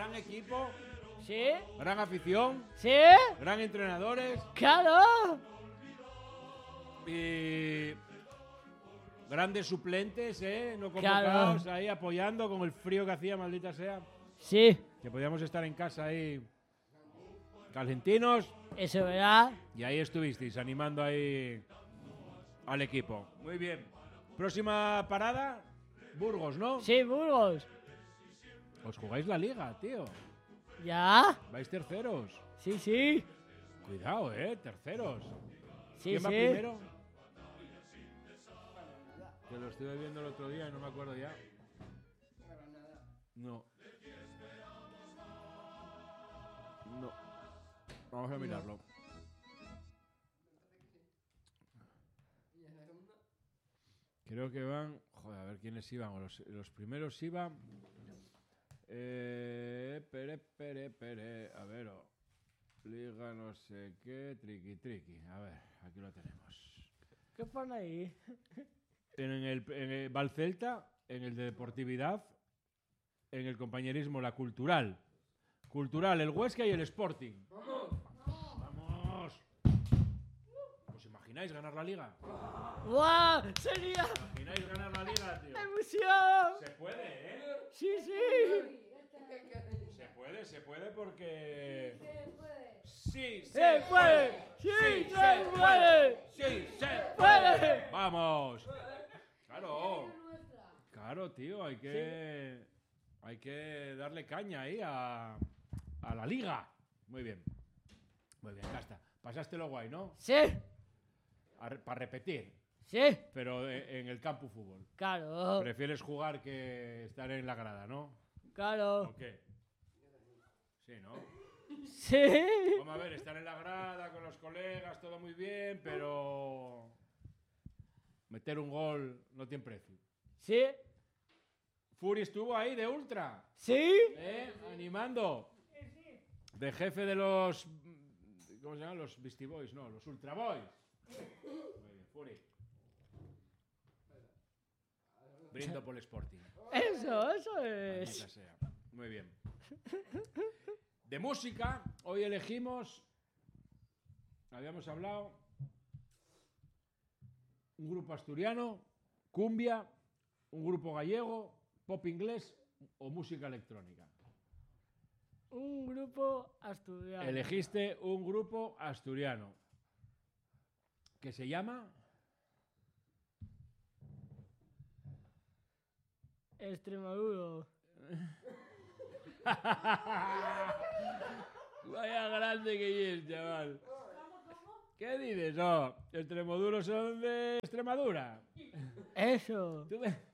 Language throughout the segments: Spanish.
gran equipo, ¿Sí? gran afición, ¿Sí? gran entrenadores ¡Claro! y grandes suplentes, no convocados, ahí apoyando con el frío que hacía, maldita sea. Sí, Que podíamos estar en casa ahí calentinos eso es verdad. y ahí estuvisteis animando ahí al equipo. Muy bien. Próxima parada, Burgos, ¿no? Sí, Burgos. Os jugáis la liga, tío. ¿Ya? Vais terceros. Sí, sí. Cuidado, terceros. Sí, ¿Quién va sí. primero? Que lo estuve viendo el otro día y no me acuerdo ya. No. No. Vamos a mirarlo. Creo que van... Joder, a ver quiénes iban. Los primeros iban... Pere. A ver... Liga no sé qué... Triqui. A ver, aquí lo tenemos. ¿Qué pone ahí? En el va el Celta, en el de deportividad, en el compañerismo, la cultural. Cultural, el Huesca y el Sporting. ¡Vamos! ¿Os imagináis ganar la liga? ¡Guau! ¡Sería! ¿Os imagináis ganar la liga, tío? ¡Emoción! Se puede, ¿eh? Sí, sí. Se puede porque... Sí, ¡Se puede! ¡Sí, se puede! ¡Sí, se puede! ¡Vamos! Claro. Claro, tío, hay que darle caña ahí a la liga. Muy bien, ya está. Pasástelo guay, ¿no? Sí, Para repetir, sí. pero en el campo fútbol. Claro, Prefieres jugar que estar en la grada, ¿no? claro. ¿O qué? Sí, ¿no? Sí. Vamos a ver, estar en la grada con los colegas, todo muy bien, pero meter un gol no tiene precio. Sí. Fury estuvo ahí de ultra, Sí. animando. De jefe de los... ¿Cómo se llaman? Los Beastie Boys, no, los Ultra Boys. Muy bien, Fury. Brindo por el Sporting. Eso Maldita es. sea. Muy bien. De música, hoy elegimos... Habíamos hablado... Un grupo asturiano, cumbia, un grupo gallego, pop inglés o música electrónica. Un grupo asturiano. Elegiste un grupo asturiano que se llama Extremadura. Vaya grande que es, chaval. ¿Qué dices? No, Extremoduros son de Extremadura. Eso. ¿Tú me-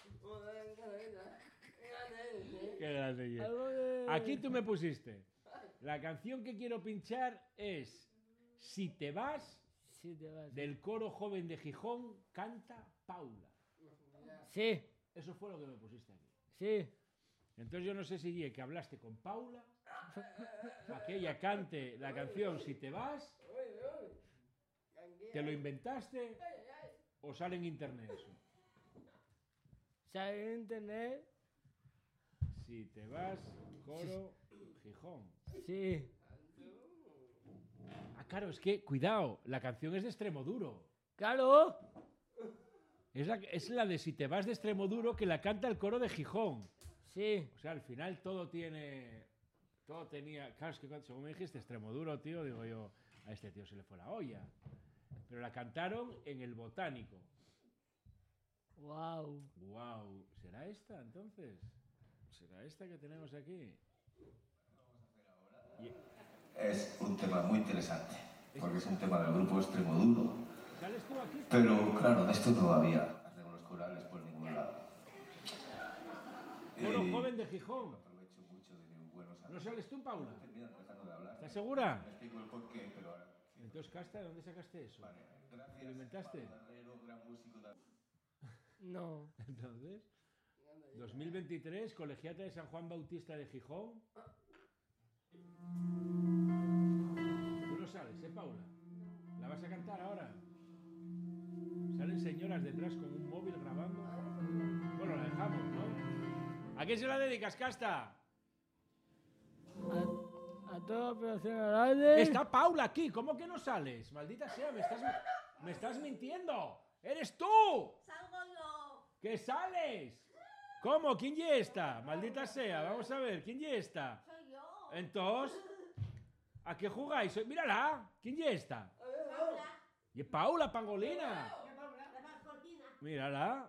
Qué grande que es. Algo de... Aquí tú me pusiste. La canción que quiero pinchar es Si te vas, Sí, te vas. del coro joven de Gijón, canta Paula. Sí, Eso fue lo que me pusiste aquí. sí. Entonces yo no sé si que hablaste con Paula para que ella cante la canción Si te vas, te lo inventaste o sale en internet eso. ¿Sabes en internet? Si te vas, coro Gijón. Sí. Ah, claro, es que, cuidado, la canción es de Extremoduro. Claro. Es la de Si te vas de Extremoduro que la canta el coro de Gijón. Sí. O sea, al final todo tenía... Claro, es que según me dijiste Extremoduro, tío, digo yo, a este tío se le fue la olla. Pero la cantaron en el Botánico. Wow. Wow, ¿será esta entonces? ¿Será esta que tenemos aquí? Es un tema muy interesante, porque es un tema del grupo Extremoduro. ¿Sales tú aquí? Pero claro, de esto todavía hacemos los corales por ningún lado. Coro joven de Gijón. Aprovecho mucho de mis buenos ¿No amigos. sales tú, Paula? Terminando, dejando de hablar. ¿Estás segura? Me explico el porqué, pero ahora... Entonces, Casta, ¿de dónde sacaste eso? Vale, gracias. ¿Te lo inventaste? Pablo Herrero, gran músico de... No. Entonces, 2023, Colegiata de San Juan Bautista de Gijón. Tú no sales, Paula? ¿La vas a cantar ahora? Salen señoras detrás con un móvil grabando. Bueno, la dejamos, ¿no? ¿A quién se la dedicas, Casta? toda operación alarde. Está Paula aquí, ¿cómo que no sales? Maldita sea, me estás mintiendo. ¡Eres tú! ¡Salgo yo! ¡Que sales! ¿Cómo? ¿Quién ya está? Maldita sea, vamos a ver, ¿quién ya está? ¡Soy yo! Entonces, ¿a qué jugáis? Mírala, ¿quién ya está? Paula, Y Paula Pangolina. la mascotina. Mírala.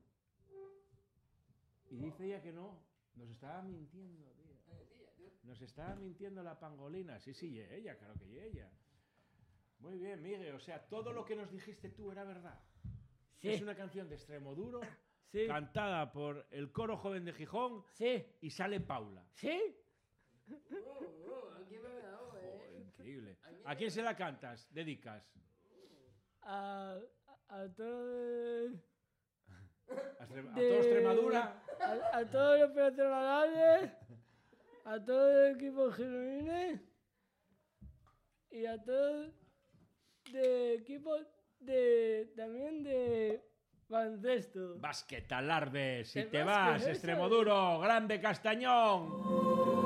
Y dice ella que no. Nos estaba mintiendo, tío. Nos estaba mintiendo la Pangolina. Sí, sí, y ella, claro que y ella. Muy bien, Miguel. O sea, todo lo que nos dijiste tú era verdad. Sí. Es una canción de Extremoduro, Sí. cantada por el Coro Joven de Gijón Sí. y sale Paula. Sí. Joder, increíble. ¿A quién se la cantas? ¿Dedicas? A todo... ¿A todo Extremadura? A todo el operación alarde. A todo el equipo gironines. Y a todo de equipo también de baloncesto. Basquetalarde, si ¿De te básquet, vas, eso? Extremoduro, grande Castañón.